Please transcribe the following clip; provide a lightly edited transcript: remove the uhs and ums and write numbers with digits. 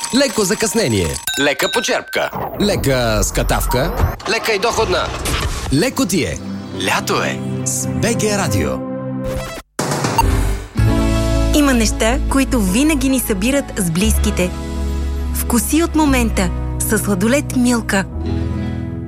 леко закъснение, лека почерпка, лека скатавка, лека и доходна. Леко ти е. Лято е с БГ Радио. Има неща, които винаги ни събират с близките. Вкуси от момента със сладолед Милка.